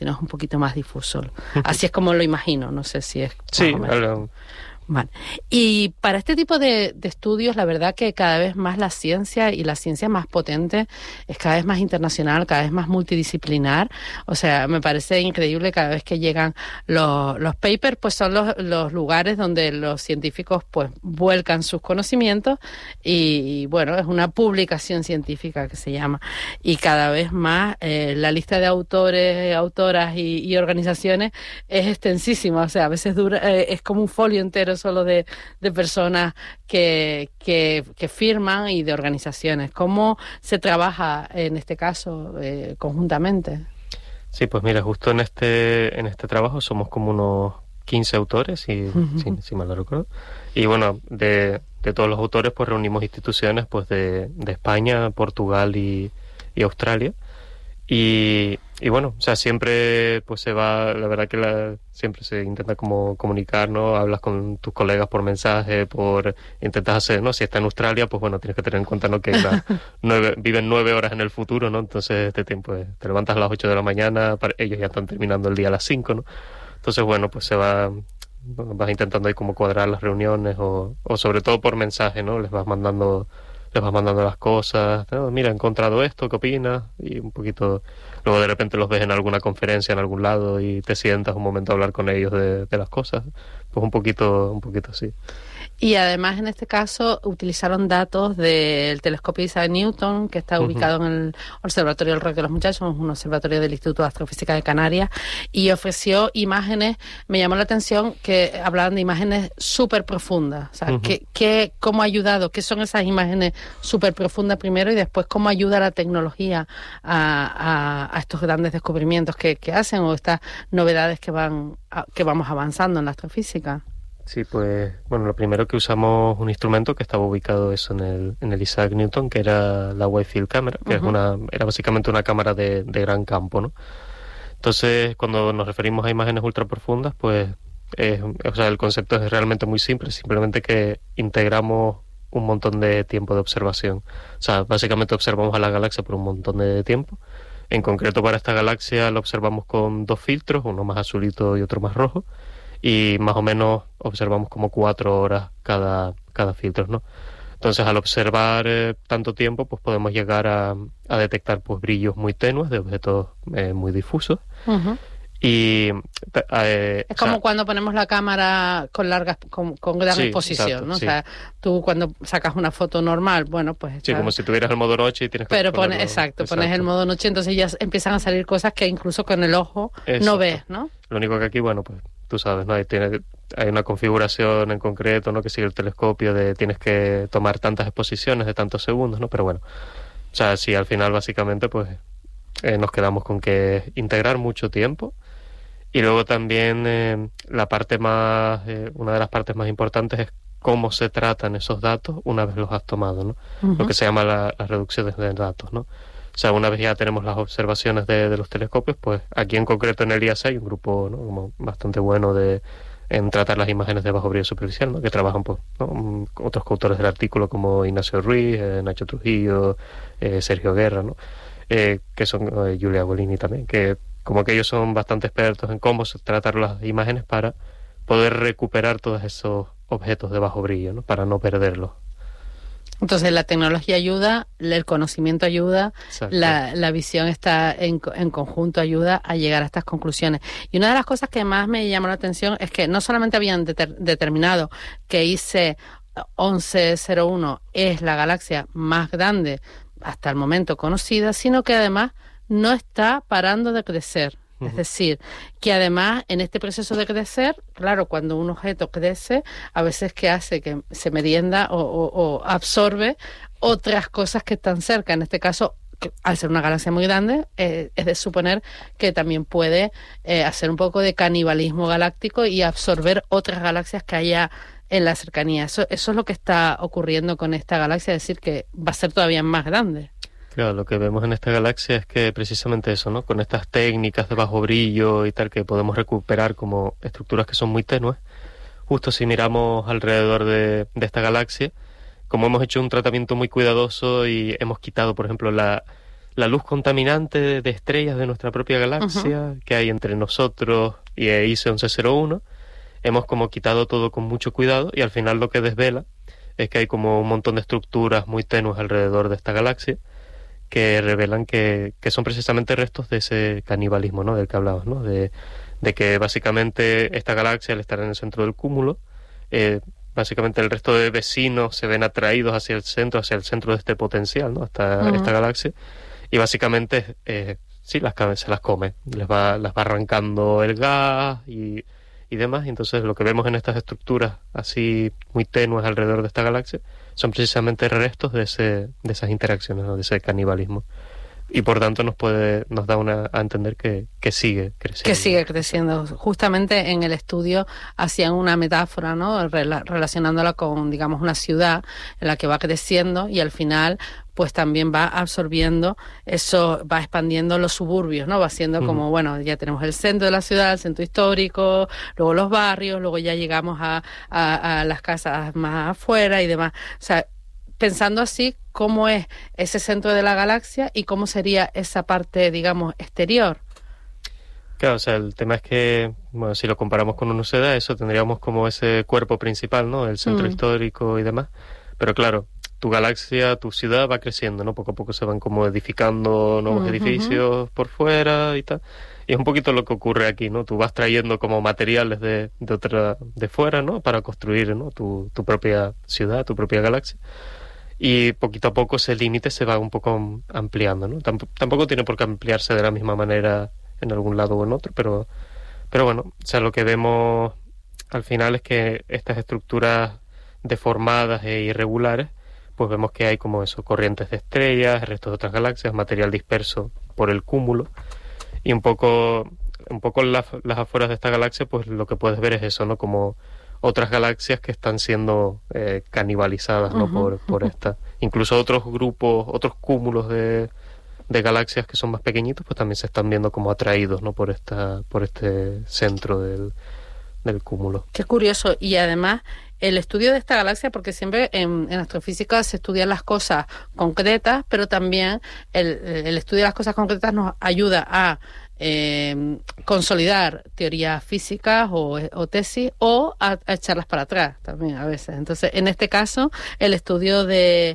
sino es un poquito más difuso. Así es como lo imagino, no sé si es... Sí, Vale. Y para este tipo de estudios, la verdad que cada vez más la ciencia y la ciencia más potente es cada vez más internacional, cada vez más multidisciplinar. O sea, me parece increíble cada vez que llegan los papers, pues son los lugares donde los científicos pues vuelcan sus conocimientos y bueno, es una publicación científica que se llama. Y cada vez más la lista de autores, autoras y organizaciones es extensísima. O sea, a veces dura, es como un folio entero solo de personas que firman y de organizaciones. ¿Cómo se trabaja en este caso conjuntamente? Sí, pues mira, justo en este trabajo somos como unos 15 autores, si mal no recuerdo. Y bueno, de todos los autores pues reunimos instituciones pues de España, Portugal y Australia. Y bueno, o sea, siempre pues se va, la verdad que siempre se intenta como comunicar, ¿no? Hablas con tus colegas por mensaje, intentas hacer, ¿no? Si está en Australia, pues bueno, tienes que tener en cuenta, ¿no? Que viven 9 horas en el futuro, ¿no? Entonces este tiempo te levantas a las 8 de la mañana, ellos ya están terminando el día a las 5, ¿no? Entonces bueno, pues vas intentando ahí como cuadrar las reuniones o sobre todo por mensaje, ¿no? Les vas mandando las cosas, ¿no? Mira, he encontrado esto, ¿qué opinas? Y un poquito, luego de repente los ves en alguna conferencia en algún lado y te sientas un momento a hablar con ellos de las cosas, pues un poquito así. Y además en este caso utilizaron datos del telescopio Isaac Newton, que está ubicado en el Observatorio del Roque de los Muchachos, un observatorio del Instituto de Astrofísica de Canarias, y ofreció imágenes. Me llamó la atención que hablaban de imágenes súper profundas. O sea, ¿cómo ha ayudado? ¿Qué son esas imágenes súper profundas primero y después cómo ayuda la tecnología a estos grandes descubrimientos que hacen o estas novedades que vamos avanzando en la astrofísica? Sí, pues bueno, lo primero que usamos un instrumento que estaba ubicado eso en el Isaac Newton, que era la Wide Field Camera, que era básicamente una cámara de gran campo, ¿no? Entonces, cuando nos referimos a imágenes ultra profundas, pues o sea, el concepto es realmente muy simple, simplemente que integramos un montón de tiempo de observación. O sea, básicamente observamos a la galaxia por un montón de tiempo. En concreto, para esta galaxia la observamos con 2 filtros, uno más azulito y otro más rojo. Y más o menos observamos como 4 horas cada filtro, ¿no? Entonces, al observar tanto tiempo, pues podemos llegar a detectar pues brillos muy tenues de objetos muy difusos. Y es como cuando ponemos la cámara con gran exposición, exacto, ¿no? Sí. O sea, tú cuando sacas una foto normal, bueno, pues sí, como si tuvieras el modo noche y tienes que pones el modo noche, entonces ya empiezan a salir cosas que incluso con el ojo no ves, ¿no? Lo único que aquí, bueno, pues tú sabes, ¿no? Hay una configuración en concreto, ¿no? Que sigue el telescopio tienes que tomar tantas exposiciones de tantos segundos, ¿no? Pero bueno, o sea, sí, al final básicamente pues nos quedamos con que integrar mucho tiempo. Y luego también una de las partes más importantes es cómo se tratan esos datos una vez los has tomado, ¿no? Lo que se llama las reducciones de datos, ¿no? O sea, una vez ya tenemos las observaciones de los telescopios, pues aquí en concreto en el IAS hay un grupo, ¿no? Como bastante bueno en tratar las imágenes de bajo brillo superficial, ¿no? Que trabajan pues, ¿no? Otros coautores del artículo como Ignacio Ruiz, Nacho Trujillo, Sergio Guerra, ¿no? Que son Giulia Bolini también, que como que ellos son bastante expertos en cómo tratar las imágenes para poder recuperar todos esos objetos de bajo brillo, ¿no? Para no perderlos. Entonces la tecnología ayuda, el conocimiento ayuda, la visión está en conjunto ayuda a llegar a estas conclusiones. Y una de las cosas que más me llamó la atención es que no solamente habían determinado que IC 1101 es la galaxia más grande hasta el momento conocida, sino que además no está parando de crecer. Es decir, que además en este proceso de crecer, claro, cuando un objeto crece, a veces que hace que se merienda o absorbe otras cosas que están cerca. En este caso, al ser una galaxia muy grande, es de suponer que también puede hacer un poco de canibalismo galáctico y absorber otras galaxias que haya en la cercanía. Eso es lo que está ocurriendo con esta galaxia, es decir, que va a ser todavía más grande. Claro, lo que vemos en esta galaxia es que precisamente eso, ¿no? Con estas técnicas de bajo brillo y tal, que podemos recuperar como estructuras que son muy tenues, justo si miramos alrededor de esta galaxia, como hemos hecho un tratamiento muy cuidadoso y hemos quitado, por ejemplo, la luz contaminante de estrellas de nuestra propia galaxia que hay entre nosotros y IC 1101. Hemos como quitado todo con mucho cuidado y al final lo que desvela es que hay como un montón de estructuras muy tenues alrededor de esta galaxia que revelan que son precisamente restos de ese canibalismo, ¿no?, del que hablabas, ¿no?, de que básicamente esta galaxia, al estar en el centro del cúmulo, básicamente el resto de vecinos se ven atraídos hacia el centro de este potencial, ¿no?, hasta esta galaxia, y básicamente sí, se las come, las va arrancando el gas y demás, y entonces lo que vemos en estas estructuras así muy tenues alrededor de esta galaxia son precisamente restos de esas interacciones, ¿no?, de ese canibalismo. Y por tanto nos da a entender que sigue creciendo. Que sigue creciendo. Justamente en el estudio hacían una metáfora, ¿no?, relacionándola con, digamos, una ciudad en la que va creciendo y al final pues también va absorbiendo eso, va expandiendo los suburbios, ¿no? Va siendo como, bueno, ya tenemos el centro de la ciudad, el centro histórico, luego los barrios, luego ya llegamos a las casas más afuera y demás. O sea, pensando así, ¿cómo es ese centro de la galaxia y cómo sería esa parte, digamos, exterior? Claro, o sea, el tema es que, bueno, si lo comparamos con una ciudad, eso tendríamos como ese cuerpo principal, ¿no?, el centro histórico y demás. Pero claro, tu galaxia, tu ciudad va creciendo, ¿no? Poco a poco se van como edificando nuevos edificios por fuera y tal. Y es un poquito lo que ocurre aquí, ¿no? Tú vas trayendo como materiales de fuera, ¿no?, para construir, ¿no?, tu propia ciudad, tu propia galaxia. Y poquito a poco ese límite se va un poco ampliando, ¿no? Tampoco tiene por qué ampliarse de la misma manera en algún lado o en otro, pero bueno, o sea, lo que vemos al final es que estas estructuras deformadas e irregulares, pues vemos que hay como eso, corrientes de estrellas, restos de otras galaxias, material disperso por el cúmulo, y un poco las afueras de esta galaxia, pues lo que puedes ver es eso, ¿no?, como otras galaxias que están siendo canibalizadas, ¿no?, por esta. Incluso otros grupos, otros cúmulos de galaxias que son más pequeñitos, pues también se están viendo como atraídos, ¿no?, por este centro del cúmulo. Qué curioso. Y además, el estudio de esta galaxia, porque siempre en astrofísica se estudian las cosas concretas, pero también el estudio de las cosas concretas nos ayuda a consolidar teorías físicas o tesis, o a echarlas para atrás también a veces. Entonces, en este caso, el estudio de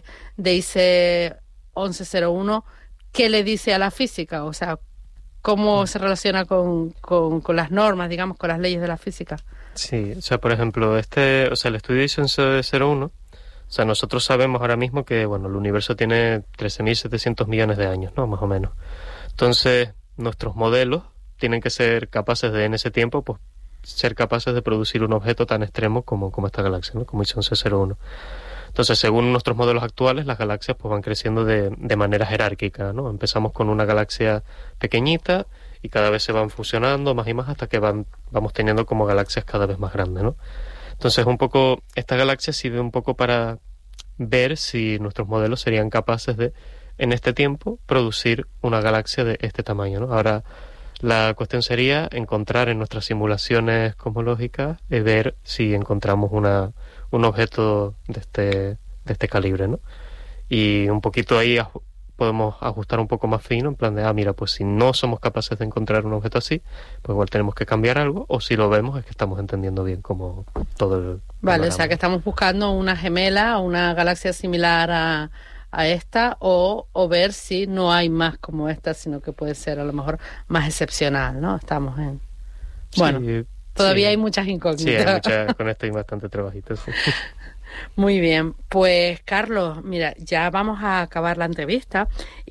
IC 1101, ¿qué le dice a la física? O sea, ¿cómo se relaciona con las normas, digamos, con las leyes de la física? Sí, o sea, por ejemplo, el estudio IC 1101, o sea, nosotros sabemos ahora mismo que, bueno, el universo tiene 13.700 millones de años, ¿no?, más o menos. Entonces, nuestros modelos tienen que ser capaces de, en ese tiempo, pues, ser capaces de producir un objeto tan extremo como esta galaxia, ¿no?, como IC 1101. Entonces, según nuestros modelos actuales, las galaxias pues van creciendo de manera jerárquica, ¿no? Empezamos con una galaxia pequeñita y cada vez se van fusionando más y más hasta que vamos teniendo como galaxias cada vez más grandes, ¿no? Entonces, un poco, esta galaxia sirve un poco para ver si nuestros modelos serían capaces de, en este tiempo, producir una galaxia de este tamaño, ¿no? Ahora, la cuestión sería encontrar en nuestras simulaciones cosmológicas, ver si encontramos un objeto de este calibre, ¿no? Y un poquito ahí podemos ajustar un poco más fino, en plan de, mira, pues si no somos capaces de encontrar un objeto así, pues igual tenemos que cambiar algo, o si lo vemos es que estamos entendiendo bien como todo el... Vale, o sea que estamos buscando una gemela, una galaxia similar a esta, o ver si no hay más como esta, sino que puede ser a lo mejor más excepcional, ¿no? Estamos en... Bueno, sí, todavía hay muchas incógnitas. Sí, con esto hay bastante trabajito, sí. Muy bien, pues Carlos, mira, ya vamos a acabar la entrevista,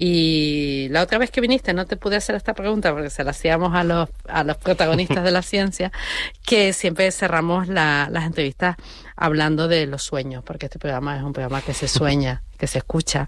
y la otra vez que viniste no te pude hacer esta pregunta porque se la hacíamos a los protagonistas de la ciencia, que siempre cerramos las entrevistas hablando de los sueños, porque este programa es un programa que se sueña, que se escucha,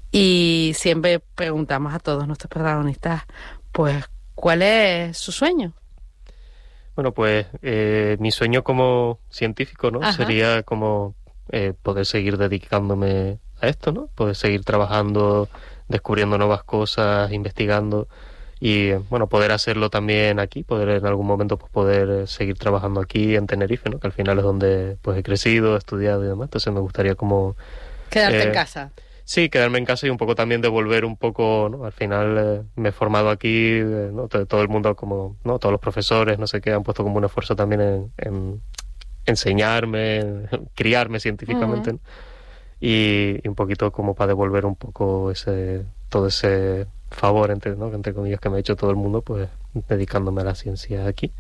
y siempre preguntamos a todos nuestros protagonistas, pues, ¿cuál es su sueño? Bueno, pues mi sueño como científico, ¿no? Ajá. Sería como poder seguir dedicándome a esto, ¿no? Poder seguir trabajando, descubriendo nuevas cosas, investigando y, bueno, poder hacerlo también aquí, poder en algún momento pues poder seguir trabajando aquí en Tenerife, ¿no? Que al final es donde pues he crecido, he estudiado y demás. Entonces me gustaría como... Quedarte en casa. Sí, quedarme en casa y un poco también devolver un poco, ¿no? Al final me he formado aquí, ¿no? Todo el mundo, como, ¿no? Todos los profesores, no sé qué, han puesto como un esfuerzo también en enseñarme, en criarme científicamente, ¿no? Y un poquito como para devolver un poco todo ese favor, entre comillas, que me ha hecho todo el mundo, pues dedicándome a la ciencia aquí.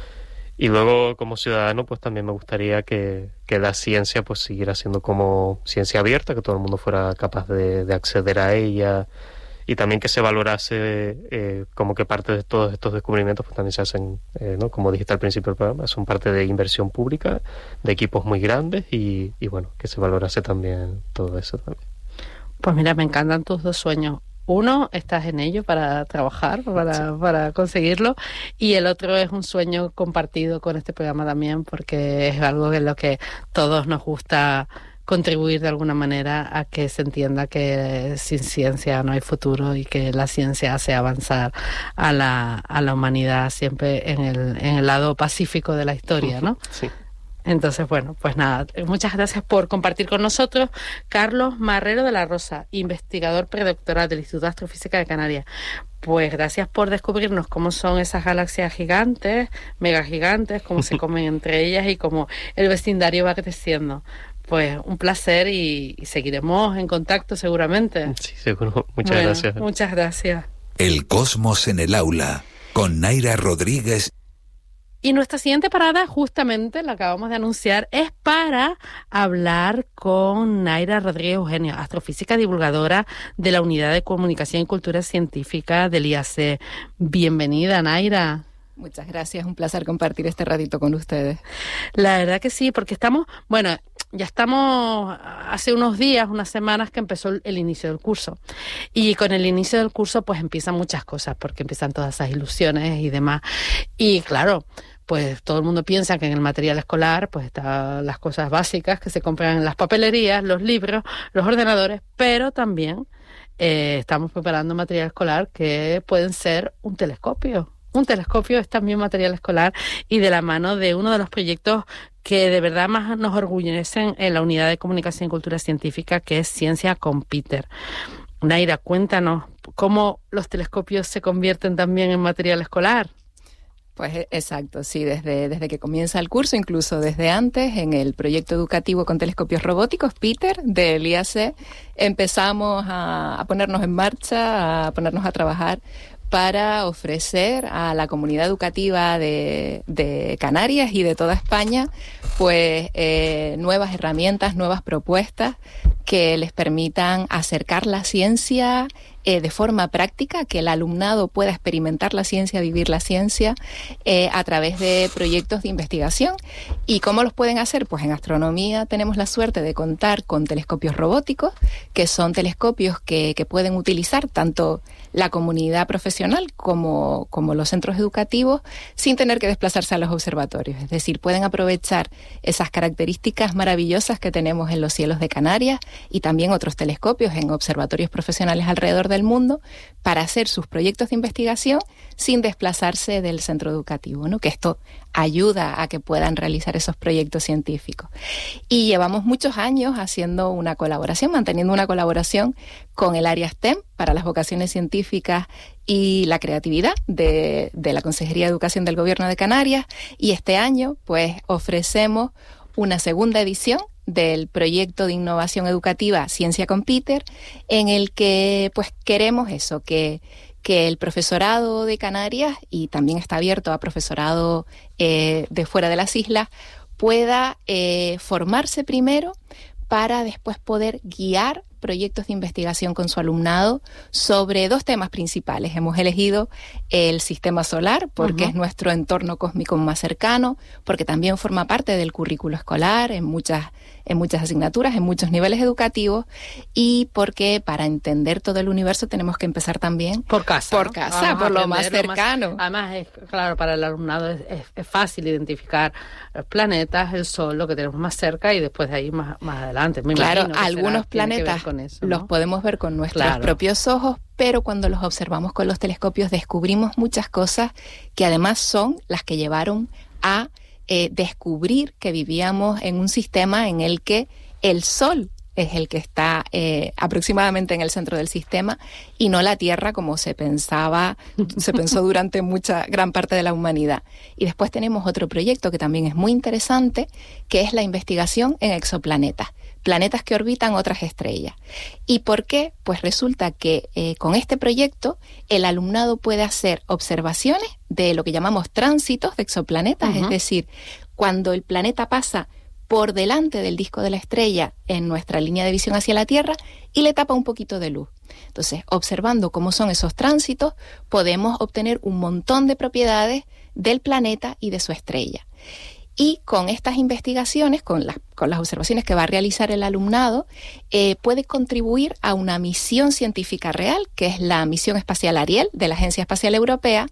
Y luego, como ciudadano, pues también me gustaría que la ciencia pues siguiera siendo como ciencia abierta, que todo el mundo fuera capaz de acceder a ella, y también que se valorase como que parte de todos estos descubrimientos pues también se hacen, ¿no? Como dijiste al principio del programa, son parte de inversión pública, de equipos muy grandes, y bueno, que se valorase también todo eso también. Pues mira, me encantan tus dos sueños. Uno, estás en ello para trabajar, para conseguirlo, y el otro es un sueño compartido con este programa también, porque es algo en lo que todos nos gusta contribuir de alguna manera a que se entienda que sin ciencia no hay futuro y que la ciencia hace avanzar a la humanidad siempre en el lado pacífico de la historia, ¿no? Sí. Entonces, bueno, pues nada, muchas gracias por compartir con nosotros. Carlos Marrero de la Rosa, investigador predoctoral del Instituto de Astrofísica de Canarias. Pues gracias por descubrirnos cómo son esas galaxias gigantes, megagigantes, cómo se comen entre ellas y cómo el vecindario va creciendo. Pues un placer y seguiremos en contacto seguramente. Sí, seguro. Muchas gracias. Muchas gracias. El cosmos en el aula, con Naira Rodríguez. Y nuestra siguiente parada, justamente, la acabamos de anunciar, es para hablar con Naira Rodríguez Eugenio, astrofísica divulgadora de la Unidad de Comunicación y Cultura Científica del IAC. Bienvenida, Naira. Muchas gracias, un placer compartir este ratito con ustedes. La verdad que sí, porque ya estamos hace unas semanas que empezó el inicio del curso. Y con el inicio del curso pues empiezan muchas cosas, porque empiezan todas esas ilusiones y demás. Y claro, pues todo el mundo piensa que en el material escolar pues están las cosas básicas que se compran en las papelerías, los libros, los ordenadores, pero también estamos preparando material escolar que pueden ser un telescopio. Un telescopio es también material escolar y de la mano de uno de los proyectos que de verdad más nos orgullecen en la Unidad de Comunicación y Cultura Científica, que es Ciencia con Peter. Naira, cuéntanos cómo los telescopios se convierten también en material escolar. Pues exacto, sí, desde que comienza el curso, incluso desde antes, en el proyecto educativo con telescopios robóticos, Peter, del IAC, empezamos a ponernos en marcha, a ponernos a trabajar para ofrecer a la comunidad educativa de Canarias y de toda España pues nuevas herramientas, nuevas propuestas que les permitan acercar la ciencia de forma práctica, que el alumnado pueda experimentar la ciencia, vivir la ciencia a través de proyectos de investigación. ¿Y cómo los pueden hacer? Pues en astronomía tenemos la suerte de contar con telescopios robóticos, que son telescopios que pueden utilizar tanto la comunidad profesional como los centros educativos sin tener que desplazarse a los observatorios. Es decir, pueden aprovechar esas características maravillosas que tenemos en los cielos de Canarias y también otros telescopios en observatorios profesionales alrededor del mundo para hacer sus proyectos de investigación sin desplazarse del centro educativo, ¿no? Que esto ayuda a que puedan realizar esos proyectos científicos. Y llevamos muchos años haciendo una colaboración, manteniendo una colaboración con el área STEM para las vocaciones científicas y la creatividad de la Consejería de Educación del Gobierno de Canarias, y este año pues ofrecemos una segunda edición del proyecto de innovación educativa Ciencia con Peter, en el que pues queremos eso, que el profesorado de Canarias, y también está abierto a profesorado de fuera de las islas, pueda formarse primero para después poder guiar proyectos de investigación con su alumnado sobre dos temas principales. Hemos elegido el sistema solar porque es nuestro entorno cósmico más cercano, porque también forma parte del currículo escolar en muchas asignaturas, en muchos niveles educativos, y porque para entender todo el universo tenemos que empezar también por casa, por lo más cercano. Además, claro, para el alumnado es fácil identificar los planetas, el Sol, lo que tenemos más cerca, y después de ahí más adelante. Claro, algunos planetas eso, ¿no? Los podemos ver con nuestros propios ojos, pero cuando los observamos con los telescopios descubrimos muchas cosas que además son las que llevaron a descubrir que vivíamos en un sistema en el que el Sol es el que está aproximadamente en el centro del sistema y no la Tierra como se pensó durante gran parte de la humanidad. Y después tenemos otro proyecto que también es muy interesante, que es la investigación en exoplanetas, planetas que orbitan otras estrellas. ¿Y por qué? Pues resulta que con este proyecto el alumnado puede hacer observaciones de lo que llamamos tránsitos de exoplanetas, es decir, cuando el planeta pasa por delante del disco de la estrella en nuestra línea de visión hacia la Tierra y le tapa un poquito de luz. Entonces, observando cómo son esos tránsitos, podemos obtener un montón de propiedades del planeta y de su estrella. Y con estas investigaciones, con las observaciones que va a realizar el alumnado, puede contribuir a una misión científica real, que es la Misión Espacial Ariel de la Agencia Espacial Europea,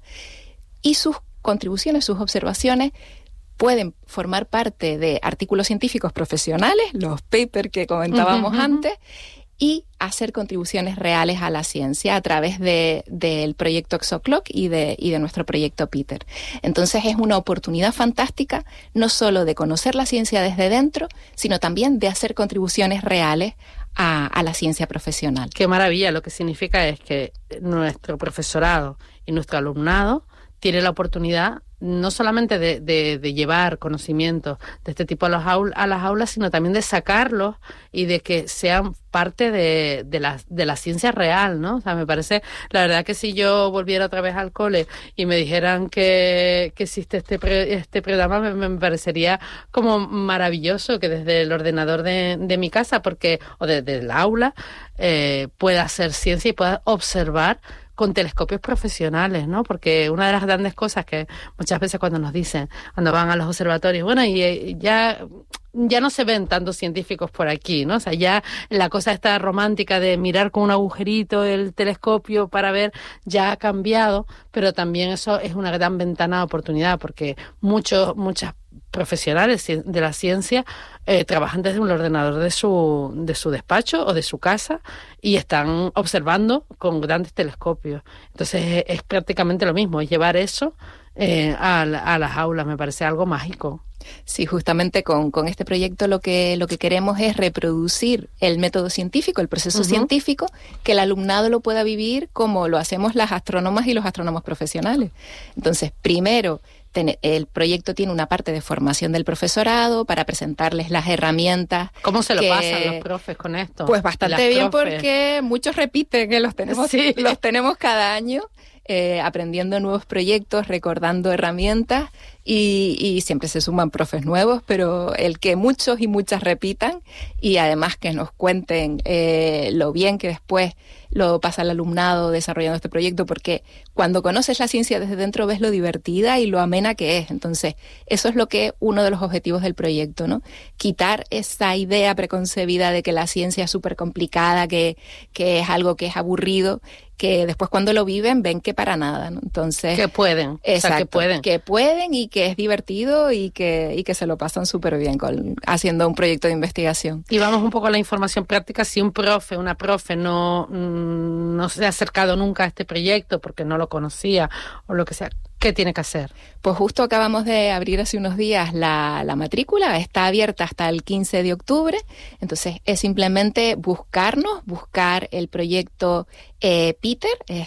y sus contribuciones, sus observaciones, pueden formar parte de artículos científicos profesionales, los papers que comentábamos antes, y hacer contribuciones reales a la ciencia a través del proyecto ExoClock y de nuestro proyecto Peter. Entonces es una oportunidad fantástica no solo de conocer la ciencia desde dentro, sino también de hacer contribuciones reales a la ciencia profesional. Qué maravilla, lo que significa es que nuestro profesorado y nuestro alumnado tiene la oportunidad no solamente de llevar conocimientos de este tipo a las aulas, sino también de sacarlos y de que sean parte de la ciencia real, ¿no? O sea, me parece, la verdad que si yo volviera otra vez al cole y me dijeran que existe este programa, me parecería como maravilloso que desde el ordenador de mi casa, o desde el aula, pueda hacer ciencia y pueda observar con telescopios profesionales, ¿no? Porque una de las grandes cosas que muchas veces cuando van a los observatorios, bueno, y ya no se ven tantos científicos por aquí, ¿no? O sea, ya la cosa esta romántica de mirar con un agujerito el telescopio para ver ya ha cambiado, pero también eso es una gran ventana de oportunidad, porque muchas profesionales de la ciencia trabajan desde un ordenador de su despacho o de su casa y están observando con grandes telescopios. Entonces es prácticamente lo mismo, es llevar eso a las aulas. Me parece algo mágico. Sí, justamente con este proyecto lo que queremos es reproducir el método científico, el proceso científico, que el alumnado lo pueda vivir como lo hacemos las astrónomas y los astrónomos profesionales. Entonces, primero, el proyecto tiene una parte de formación del profesorado para presentarles las herramientas. ¿Cómo se lo pasan los profes con esto? Pues bastante bien, porque muchos repiten que los tenemos cada año, aprendiendo nuevos proyectos, recordando herramientas y siempre se suman profes nuevos, pero el que muchos y muchas repitan y además que nos cuenten lo bien que después lo pasa el alumnado desarrollando este proyecto, porque cuando conoces la ciencia desde dentro ves lo divertida y lo amena que es. Entonces, eso es uno de los objetivos del proyecto, ¿no? Quitar esa idea preconcebida de que la ciencia es súper complicada, que es algo que es aburrido, que después cuando lo viven ven que para nada, ¿no? Entonces, que pueden, exacto, que pueden y que es divertido y que se lo pasan súper bien haciendo un proyecto de investigación. Y vamos un poco a la información práctica. Si una profe no se ha acercado nunca a este proyecto porque no lo conocía o lo que sea, ¿qué tiene que hacer? Pues justo acabamos de abrir hace unos días la matrícula, está abierta hasta el 15 de octubre, entonces es simplemente buscar el proyecto Peter, es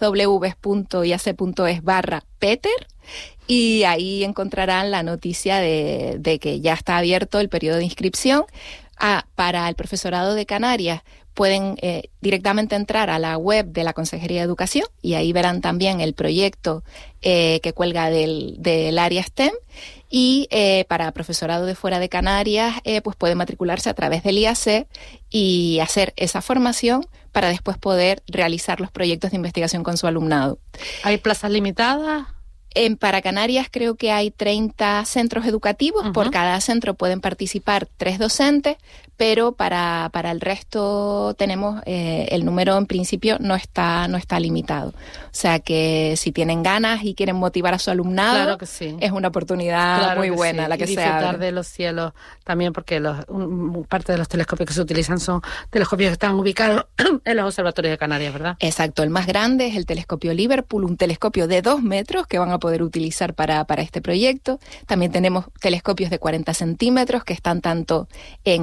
www.iac.es/Peter, y ahí encontrarán la noticia de que ya está abierto el periodo de inscripción. Para el profesorado de Canarias pueden directamente entrar a la web de la Consejería de Educación y ahí verán también el proyecto que cuelga del área STEM. Y para profesorado de fuera de Canarias, pues pueden matricularse a través del IAC y hacer esa formación para después poder realizar los proyectos de investigación con su alumnado. ¿Hay plazas limitadas? Para Canarias creo que hay 30 centros educativos, por cada centro pueden participar 3 docentes, pero para el resto tenemos el número en principio no está limitado. O sea que si tienen ganas y quieren motivar a su alumnado, claro que sí, es una oportunidad muy buena la que se abre. Disfrutar de los cielos también, porque parte de los telescopios que se utilizan son telescopios que están ubicados en los observatorios de Canarias, ¿verdad? Exacto, el más grande es el telescopio Liverpool, un telescopio de 2 metros que van a poder utilizar para este proyecto. También tenemos telescopios de 40 centímetros que están tanto aquí en los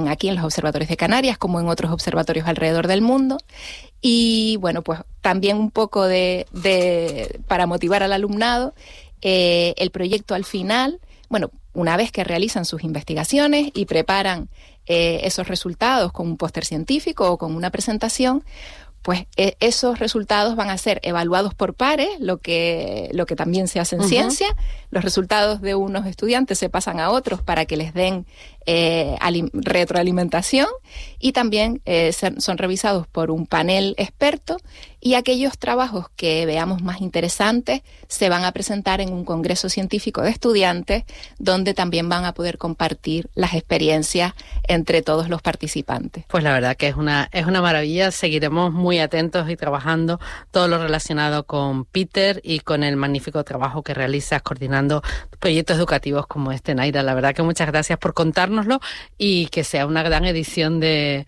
observatorios de Canarias como en otros observatorios alrededor del mundo. Y bueno, pues también un poco para motivar al alumnado, el proyecto al final, bueno, una vez que realizan sus investigaciones y preparan esos resultados con un póster científico o con una presentación, pues esos resultados van a ser evaluados por pares, lo que también se hace en ciencia. Los resultados de unos estudiantes se pasan a otros para que les den retroalimentación, y también son revisados por un panel experto, y aquellos trabajos que veamos más interesantes se van a presentar en un congreso científico de estudiantes, donde también van a poder compartir las experiencias entre todos los participantes. Pues la verdad que es una maravilla. Seguiremos muy atentos y trabajando todo lo relacionado con Peter y con el magnífico trabajo que realizas coordinando proyectos educativos como este, Naira. La verdad que muchas gracias por contárnoslo, y que sea una gran edición de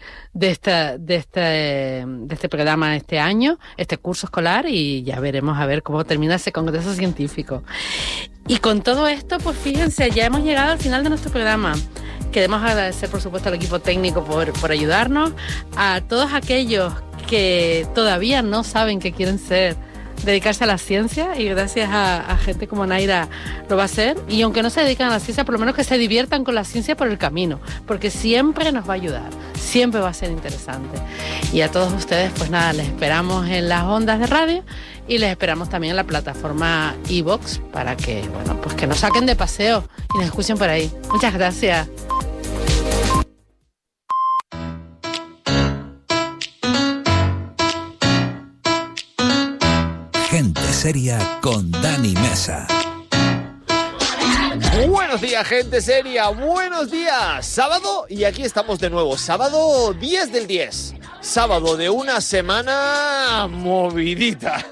este programa este año, este curso escolar, y ya veremos a ver cómo termina ese congreso científico. Y con todo esto, pues fíjense, ya hemos llegado al final de nuestro programa. Queremos agradecer, por supuesto, al equipo técnico por ayudarnos, a todos aquellos que todavía no saben que quieren dedicarse a la ciencia, y gracias a gente como Naira lo va a hacer. Y aunque no se dedican a la ciencia, por lo menos que se diviertan con la ciencia por el camino, porque siempre nos va a ayudar, siempre va a ser interesante. Y a todos ustedes, pues nada, les esperamos en las ondas de radio, y les esperamos también en la plataforma iVoox para que, bueno, pues que nos saquen de paseo y nos escuchen por ahí. Muchas gracias. Gente Seria con Dani Mesa. Buenos días, gente seria, buenos días. Sábado, y aquí estamos de nuevo. Sábado 10 del 10. Sábado de una semana movidita.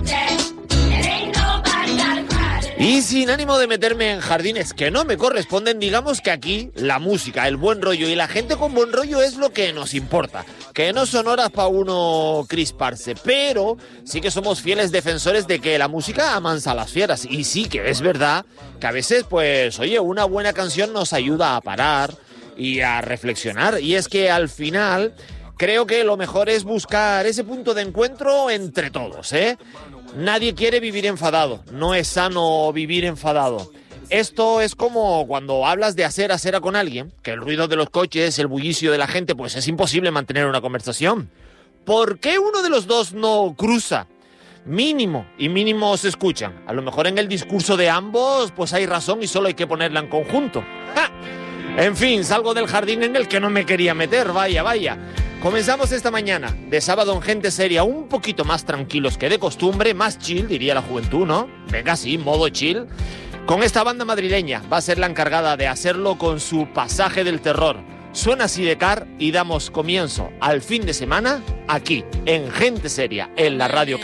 Y sin ánimo de meterme en jardines que no me corresponden, digamos que aquí la música, el buen rollo y la gente con buen rollo es lo que nos importa. Que no son horas para uno crisparse, pero sí que somos fieles defensores de que la música amansa a las fieras. Y sí que es verdad que a veces, pues, oye, una buena canción nos ayuda a parar y a reflexionar. Y es que al final creo que lo mejor es buscar ese punto de encuentro entre todos, ¿eh? Nadie quiere vivir enfadado, no es sano vivir enfadado. Esto es como cuando hablas de acera a acera con alguien, que el ruido de los coches, el bullicio de la gente, pues es imposible mantener una conversación. ¿Por qué uno de los dos no cruza? Mínimo y mínimo se escuchan. A lo mejor en el discurso de ambos pues hay razón y solo hay que ponerla en conjunto. ¡Ja! En fin, salgo del jardín en el que no me quería meter, vaya. Comenzamos esta mañana, de sábado en Gente Seria, un poquito más tranquilos que de costumbre, más chill, diría la juventud, ¿no? Venga, sí, modo chill. Con esta banda madrileña, va a ser la encargada de hacerlo con su Pasaje del Terror. Suena Sidecar y damos comienzo al fin de semana aquí, en Gente Seria, en la radio.